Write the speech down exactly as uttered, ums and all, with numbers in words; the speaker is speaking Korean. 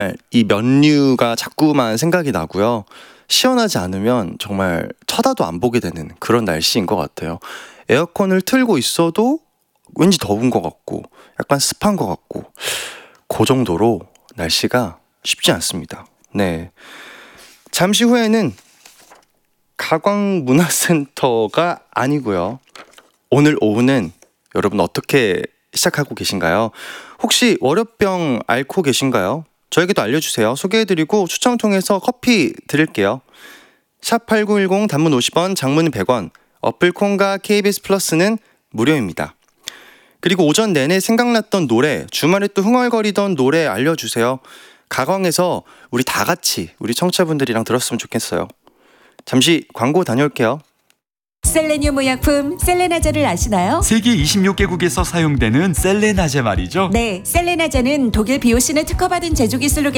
이 면류가 자꾸만 생각이 나고요. 시원하지 않으면 정말 쳐다도 안 보게 되는 그런 날씨인 것 같아요. 에어컨을 틀고 있어도 왠지 더운 것 같고 약간 습한 것 같고 그 정도로 날씨가 쉽지 않습니다. 네, 잠시 후에는 가광문화센터가 아니고요. 오늘 오후는 여러분 어떻게 시작하고 계신가요? 혹시 월요병 앓고 계신가요? 저에게도 알려주세요. 소개해드리고 추첨 통해서 커피 드릴게요. 샵 팔구일공 단문 오십 원, 장문은 백 원, 어플 콩과 케이비에스 플러스는 무료입니다. 그리고 오전 내내 생각났던 노래, 주말에 또 흥얼거리던 노래 알려주세요. 가광에서 우리 다 같이 우리 청취자분들이랑 들었으면 좋겠어요. 잠시 광고 다녀올게요. 셀레늄 의약품 셀레나제를 아시나요? 세계 이십육 개국에서 사용되는 셀레나제 말이죠. 네, 셀레나제는 독일 비오신에 특허받은 제조 기술로